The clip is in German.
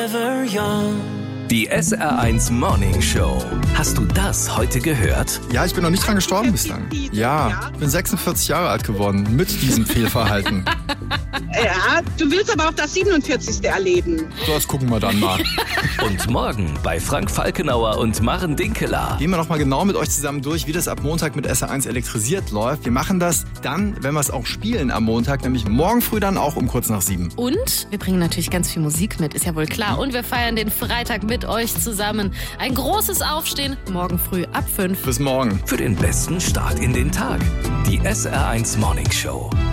forever young. Die SR1 Morning Show. Hast du das heute gehört? Ja, ich bin noch nicht dran gestorben bislang. Ja, ich bin 46 Jahre alt geworden mit diesem Fehlverhalten. Ja, du willst aber auch das 47. erleben. Das gucken wir dann mal. Und morgen bei Frank Falkenauer und Maren Dinkeler. Gehen wir noch mal genau mit euch zusammen durch, wie das ab Montag mit SR1 elektrisiert läuft. Wir machen das dann, wenn wir es auch spielen am Montag, nämlich morgen früh dann auch um kurz nach 7. Und wir bringen natürlich ganz viel Musik mit, ist ja wohl klar. Und wir feiern den Freitag mit euch zusammen. Ein großes Aufstehen morgen früh ab 5. Bis morgen. Für den besten Start in den Tag. Die SR1 Morning Show.